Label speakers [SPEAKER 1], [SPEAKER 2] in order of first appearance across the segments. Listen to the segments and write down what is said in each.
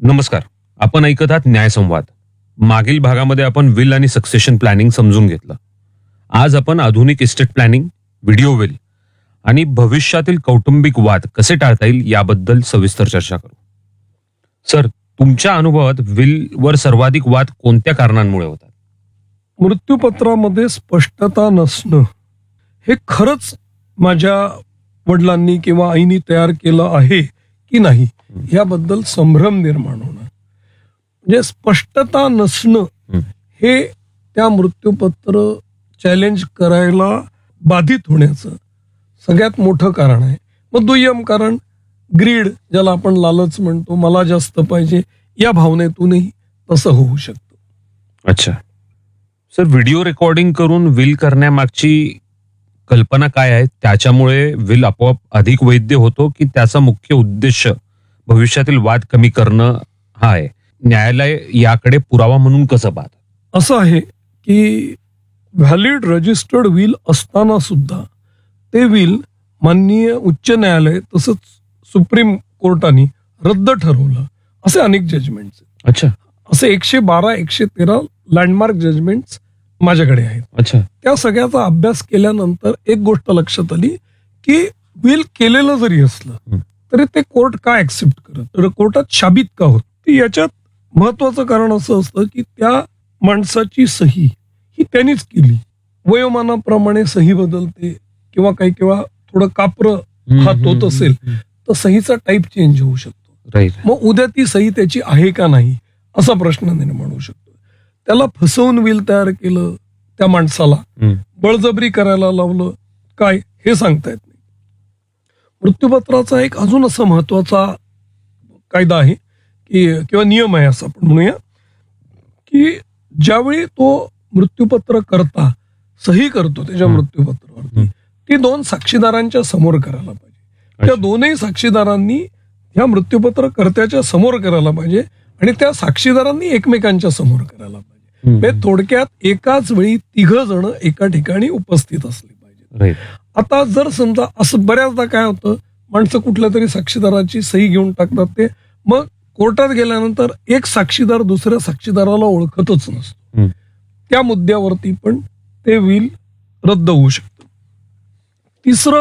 [SPEAKER 1] नमस्कार. आपण ऐकत आहात न्यायसंवाद. मागील भागामध्ये आपण विल आणि सक्सेशन प्लॅनिंग समजून घेतलं. आज आपण आधुनिक इस्टेट प्लॅनिंग, व्हिडिओ विल आणि भविष्यातील कौटुंबिक वाद कसे टाळता येईल याबद्दल सविस्तर चर्चा करू. सर, तुमच्या अनुभवात विलवर सर्वाधिक वाद कोणत्या कारणांमुळे होतात?
[SPEAKER 2] मृत्यूपत्रामध्ये स्पष्टता नसणं हे खरंच माझ्या वडिलांनी किंवा आईनी तयार केलं आहे की नाही याबद्दल संभ्रम निर्माण होणं. म्हणजे स्पष्टता नसणं हे त्या मृत्यूपत्र चॅलेंज करायला बाधित होण्याचं सगळ्यात मोठं कारण आहे. मग दुय्यम कारण ग्रीड, ज्याला आपण लालच म्हणतो, मला जास्त पाहिजे, या भावनेतूनही तसं होऊ शकतं.
[SPEAKER 1] अच्छा सर, व्हिडिओ रेकॉर्डिंग करून विल करण्यामागची कल्पना काय आहे? त्याच्यामुळे विल आपोआप अधिक वैध होतो की त्याचा मुख्य उद्देश भविष्यातील वाद कमी करणं हा आहे? न्यायालय याकडे पुरावा म्हणून कसं पाहतं?
[SPEAKER 2] असं आहे की व्हॅलिड रजिस्टर्ड विल असताना सुद्धा ते विल माननीय उच्च न्यायालय तसंच सुप्रीम कोर्टाने रद्द ठरवलं असे अनेक जजमेंट्स.
[SPEAKER 1] अच्छा.
[SPEAKER 2] असे 112 113 लँडमार्क जजमेंट्स माझ्याकडे आहेत.
[SPEAKER 1] अच्छा.
[SPEAKER 2] त्या सगळ्याचा अभ्यास केल्यानंतर एक गोष्ट लक्षात आली की विल केलेलं जरी असलं तरी ते कोर्ट का ऍक्सेप्ट करत, कोर्टात शाबित का होत? याच्यात महत्वाचं कारण असं असतं की त्या माणसाची सही ही त्यांनीच केली. वयोमानाप्रमाणे सही बदलते किंवा काही किंवा थोडं कापरं हात होत असेल तर सहीचा टाईप चेंज होऊ शकतो. मग उद्या ती सही त्याची आहे का नाही असा प्रश्न निर्माण होऊ शकतो. त्याला फसवून विल तयार केलं, त्या माणसाला बळजबरी करायला लावलं, काय हे सांगता येत नाही. मृत्यूपत्राचा एक अजून असा महत्वाचा कायदा आहे की किंवा नियम आहे असं आपण म्हणूया की ज्यावेळी तो मृत्यूपत्र करता सही करतो त्याच्या मृत्यूपत्रावरती, ती 2 साक्षीदारांच्या समोर करायला पाहिजे. त्या दोनही साक्षीदारांनी ह्या मृत्यूपत्र कर्त्याच्या समोर करायला पाहिजे आणि त्या साक्षीदारांनी एकमेकांच्या समोर करायला पाहिजे. थोडक्यात एकाच वेळी 3 जण एका ठिकाणी उपस्थित असले पाहिजे. आता जर समजा असं बऱ्याचदा काय होतं, माणसं कुठल्या तरी साक्षीदाराची सही घेऊन टाकतात, ते मग कोर्टात गेल्यानंतर एक साक्षीदार दुसऱ्या साक्षीदाराला ओळखतच नसतो. त्या मुद्द्यावरती पण ते विल रद्द होऊ शकतं. तिसरं,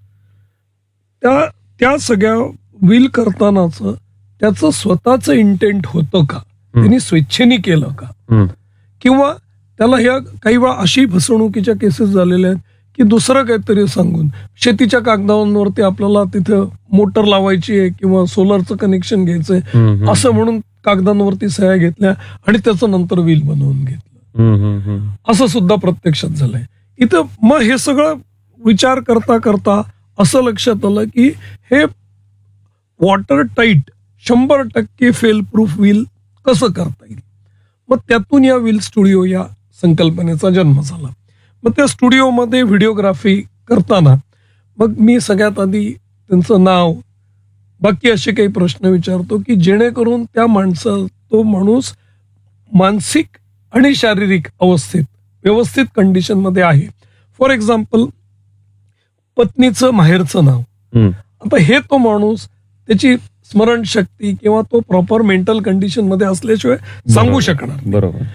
[SPEAKER 2] त्या सगळ्या विल करतानाच त्याचं स्वतःचं इंटेंट होतं का, त्यांनी स्वेच्छेने केलं का, किंवा त्याला ह्या काही वेळा अशी फसवणुकीच्या केसेस झालेल्या आहेत की दुसरं काहीतरी सांगून शेतीच्या कागदांवरती आपल्याला तिथं मोटर लावायची आहे किंवा सोलरचं कनेक्शन घ्यायचंय असं म्हणून कागदांवरती सह्या घेतल्या आणि त्याचं नंतर विल बनवून घेतलं. असं सुद्धा प्रत्यक्षात झालंय. इथं मग हे सगळं विचार करता करता असं लक्षात आलं की हे water tight 100% fail proof will कसं करता येईल. मग त्यातून या विल स्टुडिओ या संकल्पनेचा जन्म झाला. मग त्या स्टुडिओमध्ये व्हिडिओग्राफी करताना मग मी सगळ्यात आधी त्यांचं नाव, बाकी असे काही प्रश्न विचारतो की जेणेकरून त्या तो माणूस मानसिक आणि शारीरिक अवस्थेत व्यवस्थित कंडिशनमध्ये आहे. फॉर एक्झाम्पल, पत्नीचं माहेरचं नाव, आता हे तो माणूस त्याची स्मरणशक्ती किंवा तो प्रॉपर मेंटल कंडिशन मध्ये असल्याशिवाय सांगू शकणार.
[SPEAKER 1] बरोबर.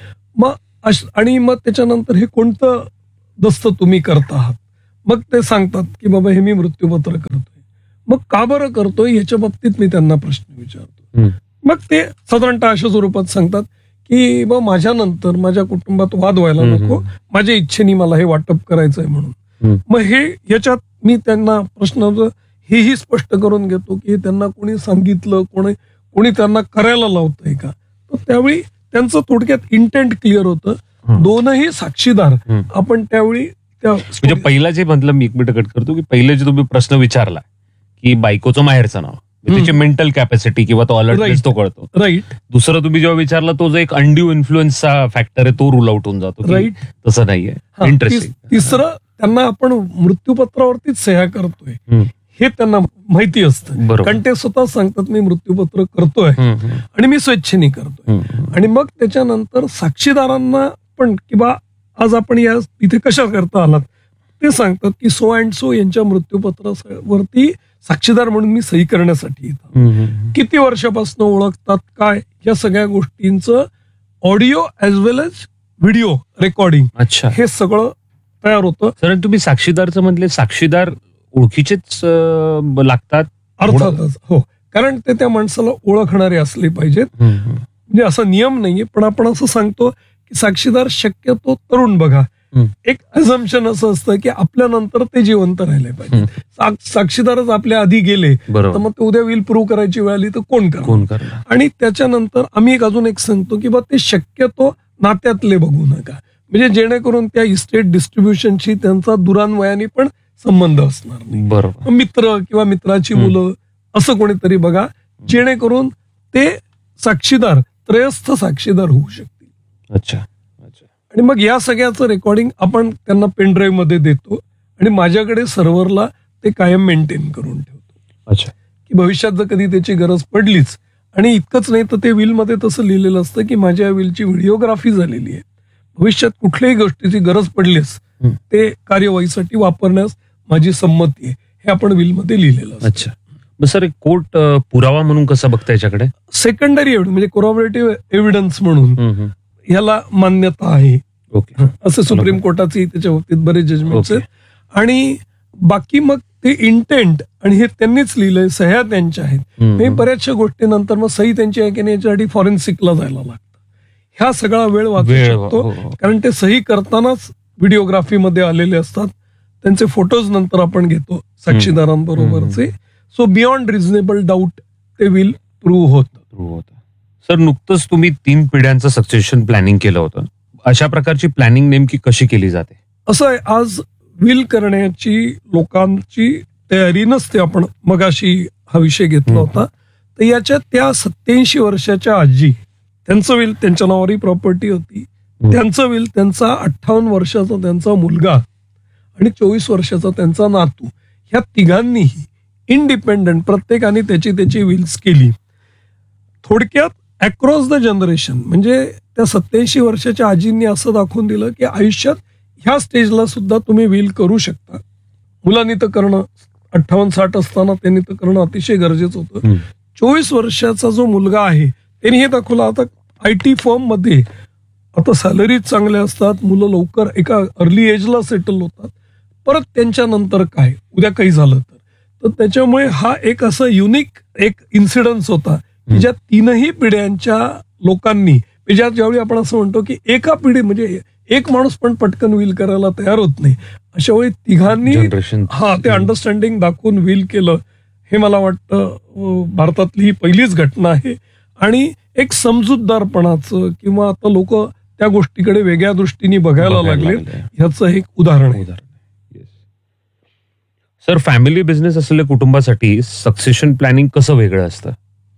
[SPEAKER 2] मग त्याच्यानंतर हे कोणतं दस्त तुम्ही करता आहात, मग ते सांगतात की बाबा हे मी मृत्यूपत्र करतोय. मग का बरं करतोय याच्या बाबतीत मी त्यांना प्रश्न विचारतो. मग ते साधारणतः अशा स्वरूपात सांगतात की बा माझ्यानंतर माझ्या कुटुंबात वाद व्हायला नको, माझ्या इच्छेने मला हे वाटप करायचंय म्हणून. मग हे याच्यात मी त्यांना प्रश्न हेही स्पष्ट करून घेतो की त्यांना कोणी सांगितलं, कोणी त्यांना करायला लावतंय का. तर त्यावेळी त्यांचं थोडक्यात इंटेंट क्लिअर होतं. दोनही साक्षीदार आपण त्यावेळी
[SPEAKER 1] म्हणजे पहिला जे म्हटलं मी 1 मिनिट कट करतो की पहिले जे तुम्ही प्रश्न विचारला की बायकोचं माहेरचं नाव, त्याची मेंटल कॅपॅसिटी किंवा तो अलर्टनेस तो कळतो.
[SPEAKER 2] राईट.
[SPEAKER 1] दुसरं तुम्ही जेव्हा विचारला तो जो एक अनड्यू इन्फ्लुएन्सचा फॅक्टर आहे तो रूल आउट होऊन जातो.
[SPEAKER 2] राईट.
[SPEAKER 1] तसं नाहीये. इंटरेस्टिंग.
[SPEAKER 2] तिसरं, त्यांना आपण मृत्यूपत्रावरतीच सह्या करतोय हे त्यांना माहिती असतं, कारण ते स्वतः सांगतात मी मृत्यूपत्र करतोय आणि मी स्वेच्छेने करतोय. आणि मग त्याच्यानंतर साक्षीदारांना पण किंवा आज आपण या इथे कशा करता आलात ते सांगतात की सो अँड सो यांच्या मृत्यूपत्रावरती साक्षीदार म्हणून मी सही करण्यासाठी येतात, किती वर्षापासून ओळखतात, काय, या सगळ्या गोष्टींचं ऑडिओ ऍज वेल एज व्हिडिओ रेकॉर्डिंग
[SPEAKER 1] अच्छा.
[SPEAKER 2] हे सगळं तयार होतं.
[SPEAKER 1] सर तुम्ही साक्षीदारचं म्हटले, साक्षीदार ओळखीचेच लागतात?
[SPEAKER 2] अर्थातच हो, कारण ते त्या माणसाला ओळखणारे असले पाहिजेत. म्हणजे असा नियम नाहीये, पण आपण असं सांगतो की साक्षीदार शक्यतो तरुण बघा. एक अझम्पशन असं असतं की आपल्यानंतर ते जिवंत राहिले पाहिजे. साक्षीदारच आपल्या आधी गेले तर मग ते उद्या विल प्रूव्ह करायची वेळ आली तर कोण करणार. आणि त्याच्यानंतर आम्ही अजून एक सांगतो की बा ते शक्यतो नात्यातले बघू नका, म्हणजे जेणेकरून त्या इस्टेट डिस्ट्रीब्युशनशी त्यांचा दुरान्वयाने पण संबंध असणार नाही.
[SPEAKER 1] बरोबर.
[SPEAKER 2] मित्र किंवा मित्राची मुलं असं कोणीतरी बघा, जेणेकरून ते साक्षीदार त्रयस्थ साक्षीदार होऊ शकतील.
[SPEAKER 1] अच्छा.
[SPEAKER 2] आणि मग या सगळ्याचं रेकॉर्डिंग आपण त्यांना पेनड्राईव्ह मध्ये देतो आणि माझ्याकडे सर्व्हरला ते कायम मेंटेन करून ठेवतो.
[SPEAKER 1] अच्छा.
[SPEAKER 2] की भविष्यात जर कधी त्याची गरज पडलीच, आणि इतकंच नाही तर ते विलमध्ये तसं लिहिलेलं असतं की माझ्या विलची व्हिडिओग्राफी झालेली आहे, भविष्यात कुठल्याही गोष्टीची गरज पडलीच ते कार्यवाहीसाठी वापरण्यास माझी संमती आहे, हे आपण विलमध्ये लिहिलेलं असतं.
[SPEAKER 1] अच्छा. मग सर कोर्ट पुरावा म्हणून कसं बघता याच्याकडे?
[SPEAKER 2] सेकंडरी एव्हिडन्स म्हणजे कोरॉबरेटिव्ह एव्हिडन्स म्हणून याला मान्यता आहे.
[SPEAKER 1] ओके.
[SPEAKER 2] असं सुप्रीम कोर्टाचे त्याच्या बाबतीत बरेच जजमेंट्स आहेत. आणि बाकी मग ते इंटेंट, आणि हे त्यांनीच लिहिलंय, सह्या त्यांच्या आहेत. हे बऱ्याचशा गोष्टीनंतर मग सही त्यांची आहे की नाही याच्यासाठी फॉरेन्सिकला जायला लागतं. ह्या सगळा वेळ वाचू शकतो, कारण ते सही करतानाच व्हिडिओग्राफीमध्ये आलेले असतात. त्यांचे फोटोज नंतर आपण घेतो साक्षीदारांबरोबरचे. सो बियॉन्ड रिझनेबल डाऊट ते विल प्रूव्ह होतं.
[SPEAKER 1] सर नुकतंच तुम्ही 3 पिढ्यांचं सक्सेशन प्लॅनिंग केलं होतं. अशा प्रकारची प्लॅनिंग नेमकी कशी केली जाते?
[SPEAKER 2] असं आहे, आज विल करण्याची लोकांची तयारी नसते. आपण मगाशी हा विषय घेतला होता, तर याच्यात त्या 87 वर्षाच्या आजी, त्यांचं विल, त्यांच्या नावावरही प्रॉपर्टी होती, त्यांचं विल, त्यांचा 58 वर्षाचा त्यांचा मुलगा आणि 24 वर्षाचा त्यांचा नातू, ह्या तिघांनीही इंडिपेंडंट प्रत्येकाने त्याची विल्स केली. थोडक्यात अक्रॉस द जनरेशन, म्हणजे त्या 87 वर्षाच्या आजींनी असं दाखवून दिलं की आयुष्यात ह्या स्टेजला सुद्धा तुम्ही विल करू शकता. मुलांनी तर करणं, 58-60 असताना त्यांनी तर करणं अतिशय गरजेचं होतं. 24 वर्षाचा जो मुलगा आहे त्यांनी हे दाखवलं. आता IT फर्म मध्ये आता सॅलरीज चांगल्या असतात, मुलं लवकर एका अर्ली एजला सेटल होतात. परत त्यांच्या नंतर काय, उद्या काही झालं तर त्याच्यामुळे हा एक असा युनिक एक इन्सिडन्स होता की ज्या 3ही पिढ्यांच्या लोकांनी, ज्यावेळी आपण असं म्हणतो की एका पिढी म्हणजे एक माणूस पण पटकन विल करायला तयार होत नाही, अशा वेळी तिघांनी ते अंडरस्टँडिंग दाखवून विल केलं. हे मला वाटतं भारतातली ही पहिलीच घटना आहे. आणि एक समजूतदारपणाचं, किंवा आता लोक त्या गोष्टीकडे वेगळ्या दृष्टीने बघायला लागले, ह्याचं एक उदाहरण आहे.
[SPEAKER 1] सर फॅमिली बिझनेस असलेल्या कुटुंबासाठी सक्सेशन प्लॅनिंग कसं वेगळं असतं?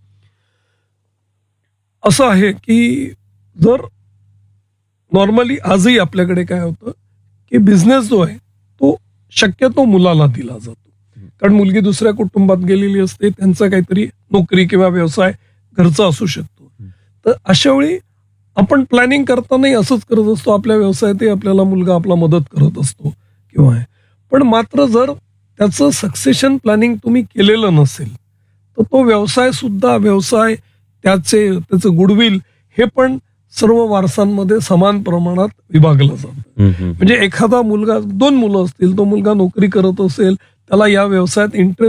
[SPEAKER 2] असं आहे की जर नॉर्मली आजही आपल्याकडे काय होतं की बिझनेस जो आहे तो शक्यतो मुलाला दिला जातो, कारण मुलगी दुसऱ्या कुटुंबात गेलेली असते, त्यांचा काहीतरी नोकरी किंवा व्यवसाय घरचा असू शकतो. तर अशा वेळी आपण प्लॅनिंग करतानाही असंच करत असतो, आपल्या व्यवसायातही आपल्याला मुलगा आपला मदत करत असतो किंवा आहे. पण मात्र जर त्याचं सक्सेशन प्लॅनिंग तुम्ही केलेलं नसेल तर तो व्यवसाय सुद्धा, त्याचं गुडविल हे पण सर्व वारसांमध्ये समान प्रमाणात विभागलं जातं. म्हणजे एखादा मुलगा, 2 मुलं असतील, तो मुलगा नोकरी करत असेल, त्याला या व्यवसायात इंटरेस्ट